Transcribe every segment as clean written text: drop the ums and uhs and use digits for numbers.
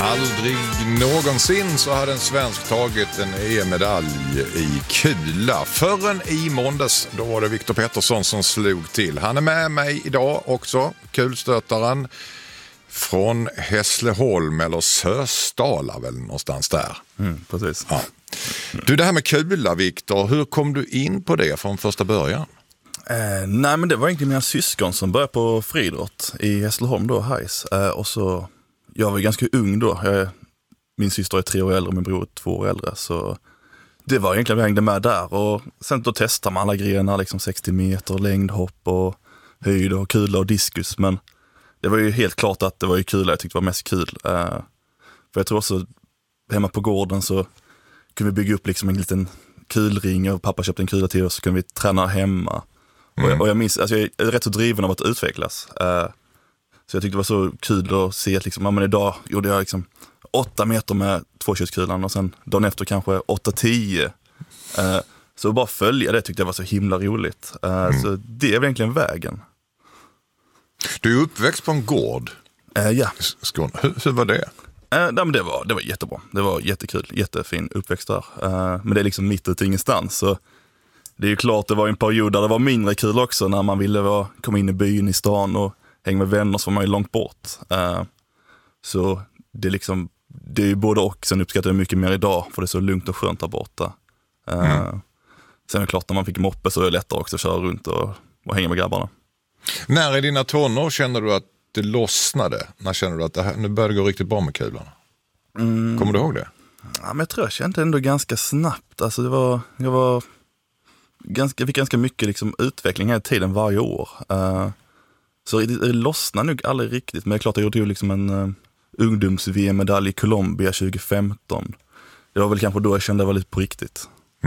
Aldrig någonsin så hade en svensk tagit en EM-medalj i kula. Förrän i måndags, då var det Viktor Pettersson som slog till. Han är med mig idag också, kulstötaren från Hässleholm eller Sösdala väl någonstans där. Precis. Ja. Du, det här med kula, Viktor, hur kom du in på det från första början? Nej, men det var egentligen mina syskon som började på friidrott i Hässleholm då, Hajs. Och så, jag var ganska ung då. Min syster är 3 år äldre och min bror är 2 år äldre. Så det var egentligen jag hängde med där. Och sen då testade man alla grejerna, liksom 60 meter, längdhopp och höjd och kula och diskus. Men det var ju helt klart att det var ju kula jag tyckte var mest kul. För jag tror också, hemma på gården så kunde vi bygga upp liksom en liten kulring och pappa köpte en kula till oss så kunde vi träna hemma. Och jag minns, alltså jag är rätt så driven av att utvecklas. Så jag tyckte det var så kul att se att liksom, ja, men idag gjorde jag liksom 8 meter med 2-körskulan och sen dagen efter kanske 8-10. Så bara följa det tyckte jag var så himla roligt. Så det är väl egentligen vägen. Du är uppväxt på en gård. Ja. Skåne. Hur var det? Men det var jättebra. Det var jättekul, jättefin uppväxt där. Men det är liksom mitt ute ingenstans. Så det är ju klart, det var en period där det var mindre kul också. När man ville komma in i byn, i stan och hänga med vänner så var man ju långt bort. Så det är liksom, det är ju både och. Sen uppskattar jag mycket mer idag för det är så lugnt och skönt där borta. Sen är det klart, när man fick moppe så är det lättare också att köra runt och hänga med grabbarna. När i dina tonår känner du att det lossnade? När känner du att nu börjar det gå riktigt bra med kulan? Kommer du ihåg det? Ja, men jag tror jag kände ändå ganska snabbt. Alltså jag fick ganska mycket liksom utveckling här i tiden varje år. Så det lossnade nog aldrig riktigt. Men det är klart, jag gjorde ju liksom en ungdoms-VM-medalj i Colombia 2015. Det var väl kanske då jag kände det var lite på riktigt.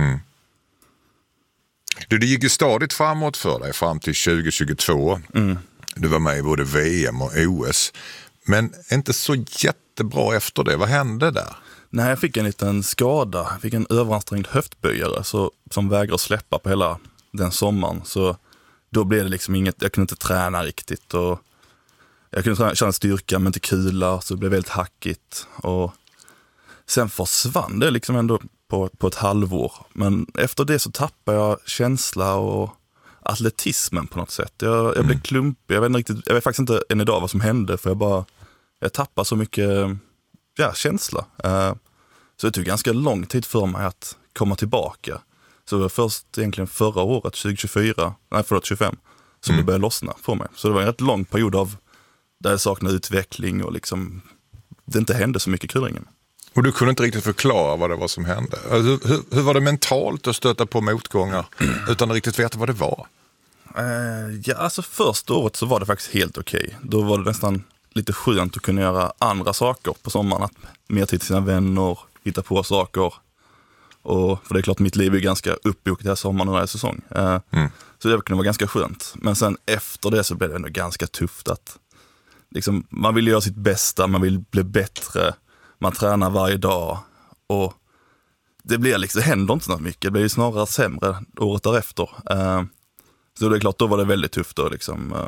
Det gick ju stadigt framåt för dig fram till 2022. Du var med i både VM och OS. Men inte så jättebra efter det. Vad hände där? Nej, jag fick en liten skada. Jag fick en överansträngd höftböjare som vägrade släppa på hela den sommaren. Så då blev det liksom inget, jag kunde inte träna riktigt. Och jag kunde känna styrka men inte kula, så det blev väldigt hackigt. Och sen försvann det liksom ändå på ett halvår. Men efter det så tappade jag känsla och atletismen på något sätt. Jag blev klumpig. Jag vet faktiskt inte än idag vad som hände, för jag tappade så mycket känsla. Så det tog ganska lång tid för mig att komma tillbaka. Så det var först egentligen förra året, 25, som det började lossna för mig. Så det var en rätt lång period där jag saknade utveckling och liksom det inte hände så mycket i kulringen. Och du kunde inte riktigt förklara vad det var som hände. Hur var det mentalt att stöta på motgångar utan att riktigt veta vad det var? Alltså första året så var det faktiskt helt okej. Då var det nästan lite skönt att kunna göra andra saker på sommaren. Att mer tid till sina vänner, hitta på saker. För det är klart, mitt liv är ganska uppbokat den här sommaren och den här säsong. Så det kunde vara ganska skönt. Men sen efter det så blev det ändå ganska tufft att liksom, man vill göra sitt bästa, man vill bli bättre. Man tränar varje dag och det händer inte så mycket. Det blir ju snarare sämre året därefter. Så det är klart, då var det väldigt tufft att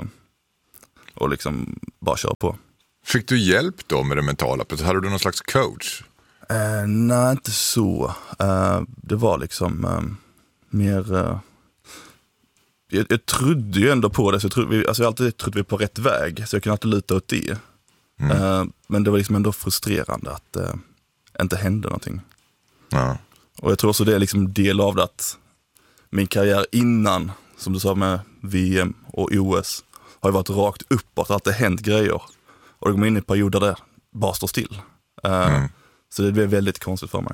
liksom bara köra på. Fick du hjälp då med det mentala? Hade du någon slags coach? Nej, inte så. Det var liksom mer... Jag trodde ju ändå på det. Så jag alltid trodde vi på rätt väg. Så jag kunde alltid luta åt det. Men det var liksom ändå frustrerande att det inte hände någonting. Ja. Och jag tror också det är liksom del av det, att min karriär innan, som du sa, med VM och OS har ju varit rakt uppåt, att det hänt grejer. Och det går in i perioder där det bara står still. Så det blev väldigt konstigt för mig.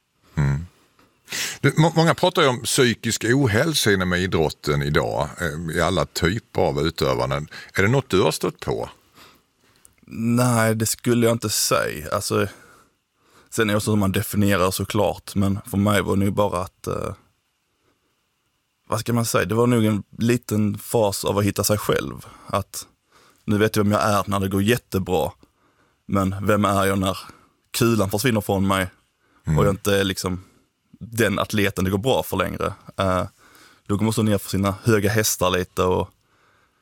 Många pratar ju om psykisk ohälsa inom idrotten idag, i alla typer av utövanden. Är det något du har stött på? Nej, det skulle jag inte säga. Alltså, sen är det också hur man definierar såklart, men för mig var det nog bara att... vad ska man säga? Det var nog en liten fas av att hitta sig själv. Att nu vet jag vem jag är när det går jättebra, men vem är jag när kulan försvinner från mig och jag inte är liksom den atleten det går bra för längre. Då måste man ner för sina höga hästar lite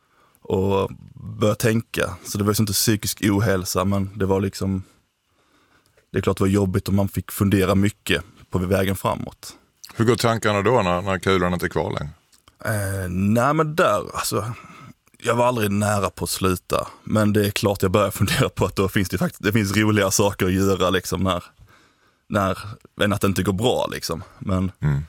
och börja tänka. Så det var ju inte psykisk ohälsa, men det var liksom det är klart det var jobbigt och man fick fundera mycket på vägen framåt. Hur går tankarna då när kulan inte är kvar längre? Nej men jag var aldrig nära på att sluta. Men det är klart jag börjar fundera på att då finns det finns roliga saker att göra liksom än att det inte går bra liksom. Men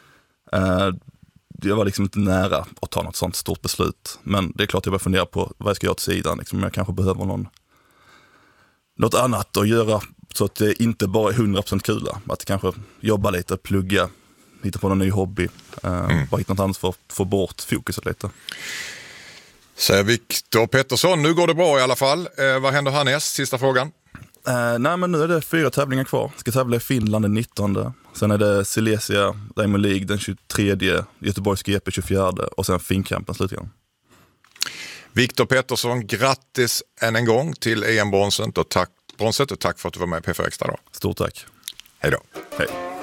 jag var liksom inte nära att ta något sånt stort beslut. Men det är klart jag börjar fundera på vad jag ska göra till sidan. Liksom. Jag kanske behöver något annat att göra så att det inte bara är 100% kula. Att kanske jobba lite, plugga, hitta på någon ny hobby. Bara hitta något annat för att få bort fokuset lite. Säger Viktor Pettersson, nu går det bra i alla fall. Vad händer härnäst? Sista frågan. Nej men nu är det 4 tävlingar kvar. Ska tävla i Finland den 19. Sen är det Silesia Diamond League den 23, Göteborgs GP 24 och sen Finnkampen slutligen. Viktor Pettersson, grattis än en gång till EM-bronset och tack för att du var med i P4 Extra då. Stort tack. Hej då. Hej.